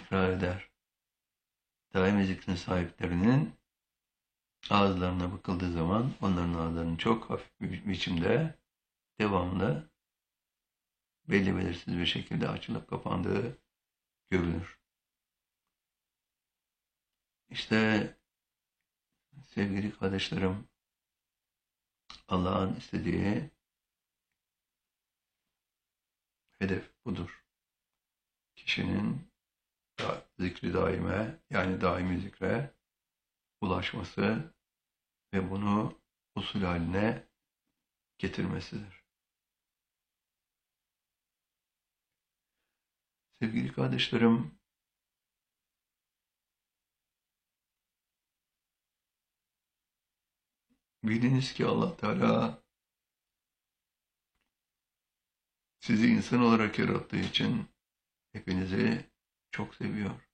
tekrar eder. Daimi zikrin sahiplerinin ağızlarına bakıldığı zaman onların ağızlarının çok hafif bir biçimde devamlı belli belirsiz bir şekilde açılıp kapandığı görülür. İşte sevgili kardeşlerim, Allah'ın istediği hedef budur. Kişinin zikri daime, yani daimi zikre ulaşması ve bunu usul haline getirmesidir. Sevgili kardeşlerim, biliniz ki Allah Teala sizi insan olarak yarattığı için hepinizi çok seviyor.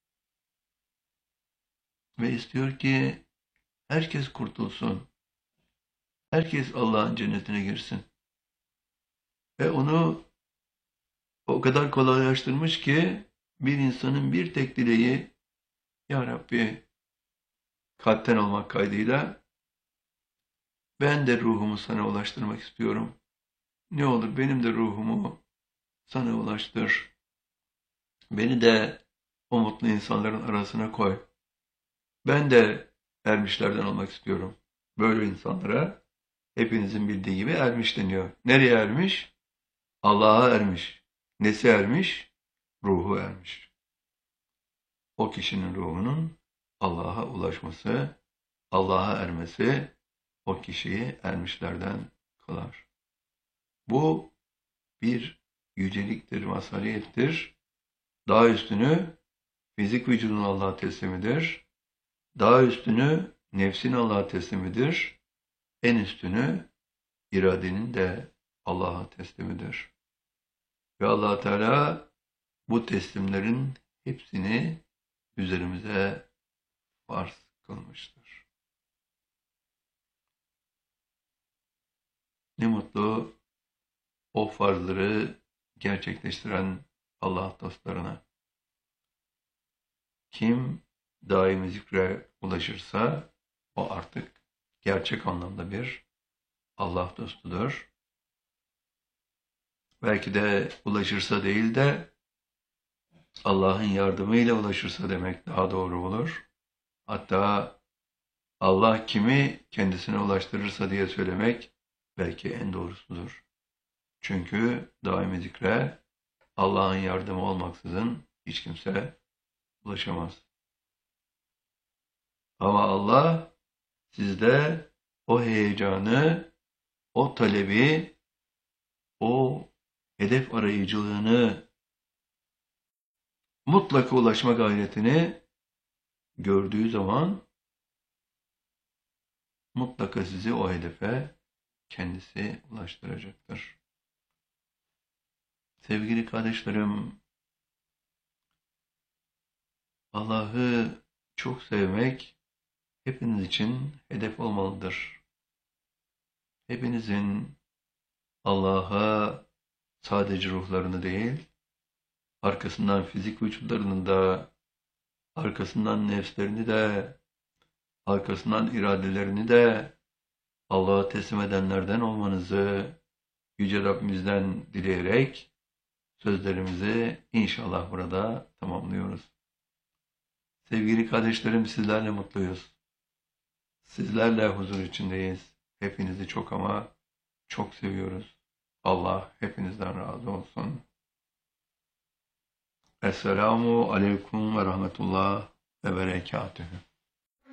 Ve istiyor ki herkes kurtulsun. Herkes Allah'ın cennetine girsin. Ve onu o kadar kolaylaştırmış ki bir insanın bir tek dileği, Ya Rabbi, kalpten olmak kaydıyla ben de ruhumu sana ulaştırmak istiyorum. Ne olur benim de ruhumu sana ulaştır. Beni de o mutlu insanların arasına koy. Ben de ermişlerden olmak istiyorum. Böyle insanlara hepinizin bildiği gibi ermiş deniyor. Nereye ermiş? Allah'a ermiş. Nesi ermiş? Ruhu ermiş. O kişinin ruhunun Allah'a ulaşması, Allah'a ermesi o kişiyi ermişlerden kılar. Bu bir yüceliktir, mazhariyettir. Daha üstünü fizik vücudun Allah'a teslimidir. Daha üstünü nefsin Allah'a teslimidir. En üstünü iradenin de Allah'a teslimidir. Ve Allah Teala bu teslimlerin hepsini üzerimize farz kılmıştır. Ne mutlu o farzları gerçekleştiren Allah dostlarına. Kim daimi zikre ulaşırsa o artık gerçek anlamda bir Allah dostudur. Belki de ulaşırsa değil de Allah'ın yardımıyla ulaşırsa demek daha doğru olur. Hatta Allah kimi kendisine ulaştırırsa diye söylemek belki en doğrusudur. Çünkü daimi zikre Allah'ın yardımı olmaksızın hiç kimse ulaşamaz. Ama Allah sizde o heyecanı, o talebi, o hedef arayıcılığını, mutlaka ulaşma gayretini gördüğü zaman mutlaka sizi o hedefe kendisi ulaştıracaktır. Sevgili kardeşlerim, Allah'ı çok sevmek hepiniz için hedef olmalıdır. Hepinizin Allah'a sadece ruhlarını değil, arkasından fizik vücutlarının da, arkasından nefslerini de, arkasından iradelerini de Allah'a teslim edenlerden olmanızı Yüce Rabbimizden dileyerek sözlerimizi inşallah burada tamamlıyoruz. Sevgili kardeşlerim, sizlerle mutluyuz. Sizlerle huzur içindeyiz. Hepinizi çok ama çok seviyoruz. Allah hepinizden razı olsun. Esselamu aleyküm ve rahmetullah ve berekatühü.